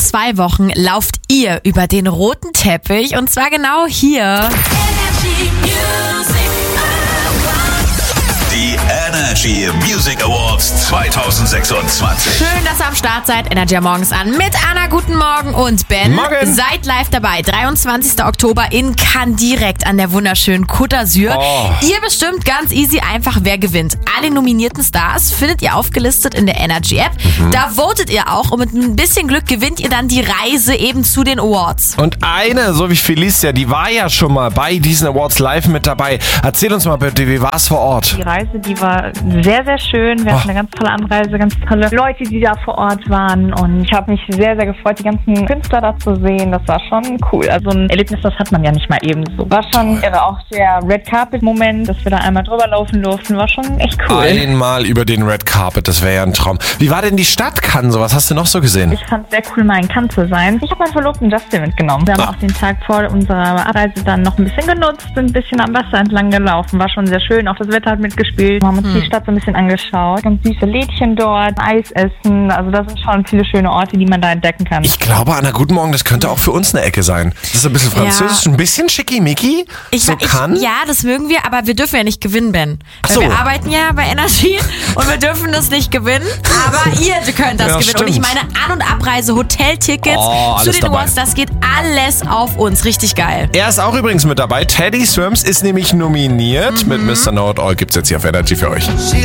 2 Wochen lauft ihr über den roten Teppich und zwar genau hier. Die Energy Music Awards 2026. Schön, dass ihr am Start seid. Energy morgens an mit Anna. Guten Morgen und Ben. Morgen. Seid live dabei. 23. Oktober in Cannes direkt an der wunderschönen Côte d'Azur. Oh. Ihr bestimmt ganz easy einfach, wer gewinnt. Alle nominierten Stars findet ihr aufgelistet in der Energy App. Da votet ihr auch und mit ein bisschen Glück gewinnt ihr dann die Reise eben zu den Awards. Und eine, so wie Felicia, die war ja schon mal bei diesen Awards live mit dabei. Erzähl uns mal bitte, wie war es vor Ort? Die Reise, die war sehr, sehr schön. Wir hatten eine ganz tolle Anreise, ganz tolle Leute, die da vor Ort waren. Und ich habe mich sehr, sehr gefreut, die ganzen Künstler da zu sehen. Das war schon cool. Also ein Erlebnis, das hat man ja nicht mal eben so. War schon irre. Auch der Red Carpet-Moment, dass wir da einmal drüber laufen durften, war schon echt cool. Einmal über den Red Carpet, das wäre ja ein Traum. Wie war denn die Stadt Cannes? Was hast du noch so gesehen? Ich fand es sehr cool, mal in Cannes zu sein. Ich habe meinen Verlobten Justin mitgenommen. Wir haben auch den Tag vor unserer Abreise dann noch ein bisschen genutzt, sind ein bisschen am Wasser entlang gelaufen. War schon sehr schön. Auch das Wetter hat mitgespielt. Wir haben uns die Stadt so ein bisschen angeschaut. Ganz süße Lädchen dort, Eis essen. Also da sind schon viele schöne Orte, die man da entdecken kann. Ich glaube, Anna, guten Morgen, das könnte auch für uns eine Ecke sein. Das ist ein bisschen französisch, ein bisschen schickimicki. Ja, das mögen wir, aber wir dürfen ja nicht gewinnen, Ben. Ach Weil so. wir arbeiten ja bei Energy und wir dürfen das nicht gewinnen, aber ihr könnt das Ja, gewinnen. Und ich stimmt. meine, An- und Abreise, Hoteltickets alles zu den dabei. Awards, das geht alles auf uns. Richtig geil. Er ist auch übrigens mit dabei. Teddy Swims ist nämlich nominiert. Mit Mr. Know It All gibt's jetzt hier auf Energy für euch.